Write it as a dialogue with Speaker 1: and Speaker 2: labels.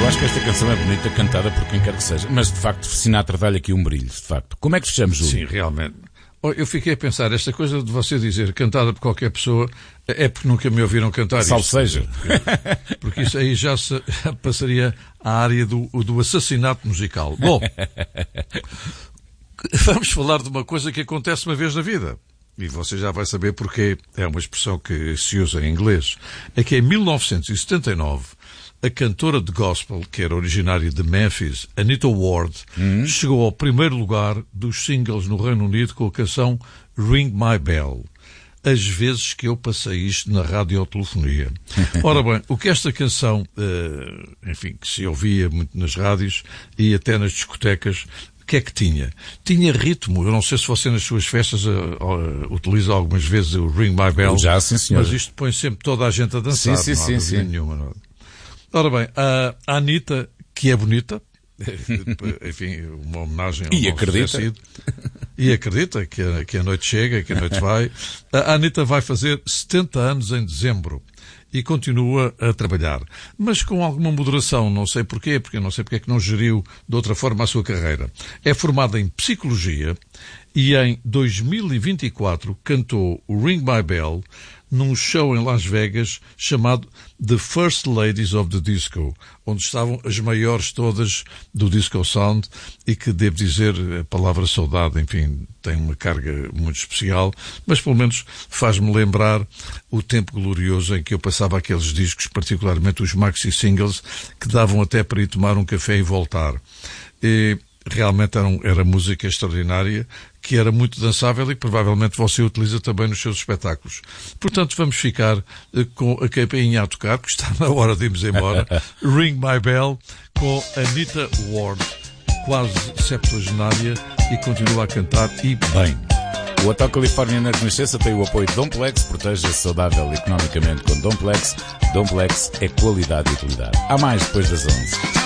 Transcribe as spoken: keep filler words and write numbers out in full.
Speaker 1: Eu acho que esta canção é bonita, cantada por quem quer que seja. Mas, de facto, Sinatra dá-lhe aqui um brilho, de facto. Como é que fechamos, Júlio?
Speaker 2: Sim, realmente. Eu fiquei a pensar, esta coisa de você dizer cantada por qualquer pessoa é porque nunca me ouviram cantar isso.
Speaker 1: Salve seja.
Speaker 2: Porque, porque isso aí já, se, já passaria à área do, do assassinato musical. Bom, vamos falar de uma coisa que acontece uma vez na vida. E você já vai saber porque é uma expressão que se usa em inglês. É que em mil novecentos e setenta e nove, a cantora de gospel, que era originária de Memphis, Anita Ward, hum? chegou ao primeiro lugar dos singles no Reino Unido com a canção Ring My Bell. As vezes que eu passei isto na radiotelefonia. Ora bem, o que esta canção, enfim, que se ouvia muito nas rádios e até nas discotecas, o que é que tinha? Tinha ritmo. Eu não sei se você nas suas festas uh, uh, utiliza algumas vezes o Ring My Bell.
Speaker 1: Já, sim, senhor.
Speaker 2: Mas isto põe sempre toda a gente a dançar.
Speaker 1: Sim, sim,
Speaker 2: não há
Speaker 1: sim, sim.
Speaker 2: nenhuma. Não. Ora bem, a Anitta, que é bonita, enfim, uma homenagem ao
Speaker 1: e acredita.
Speaker 2: E acredita que a, que a noite chega, que a noite vai. A Anitta vai fazer setenta anos em dezembro. E continua a trabalhar. Mas com alguma moderação, não sei porquê, porque eu não sei porque é que não geriu de outra forma a sua carreira. É formada em Psicologia e em dois mil e vinte e quatro cantou o Ring My Bell num show em Las Vegas chamado The First Ladies of the Disco, onde estavam as maiores todas do Disco Sound e que, devo dizer, a palavra saudade, enfim, tem uma carga muito especial, mas pelo menos faz-me lembrar o tempo glorioso em que eu passava aqueles discos, particularmente os maxi-singles, que davam até para ir tomar um café e voltar. E realmente era, um, era música extraordinária, que era muito dançável e que provavelmente você utiliza também nos seus espetáculos. Portanto, vamos ficar uh, com a campainha a tocar, porque está na hora de irmos embora. Ring My Bell, com Anita Ward, quase septuagenária, e continua a cantar e bem.
Speaker 1: O Hotel Califórnia na Renascença tem o apoio de Domplex. Proteja-se saudável economicamente com Domplex. Domplex é qualidade e utilidade. Há mais depois das onze.